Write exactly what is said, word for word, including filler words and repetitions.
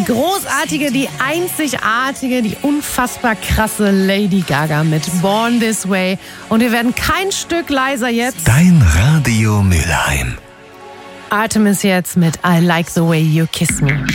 großartige, die einzigartige, die unfassbar krasse Lady Gaga mit Born This Way. Und wir werden kein Stück leiser jetzt. Dein Radio Mülheim. Artemis jetzt mit I Like the Way You Kiss Me.